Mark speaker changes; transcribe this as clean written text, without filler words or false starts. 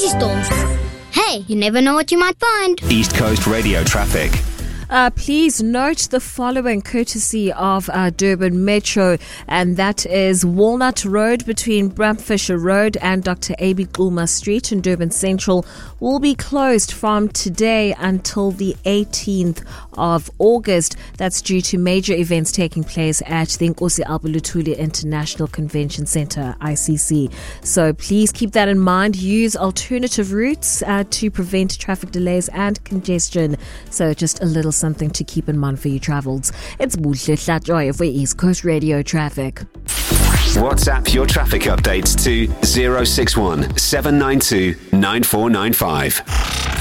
Speaker 1: crazy storms. Hey, you never know what you might find.
Speaker 2: East Coast Radio traffic.
Speaker 3: Please note the following courtesy of Durban Metro, and that is Walnut Road between Bramfisher Road and Dr. A.B. Gulma Street in Durban Central will be closed from today until the 18th of August. That's due to major events taking place at the Nkosi Alba Luthuli International Convention Centre, ICC. So please keep that in mind. Use alternative routes to prevent traffic delays and congestion. So just a little something to keep in mind for your travels. It's Buhle Hlatjoy for East Coast Radio Traffic.
Speaker 2: WhatsApp your traffic updates to 061 792 9495.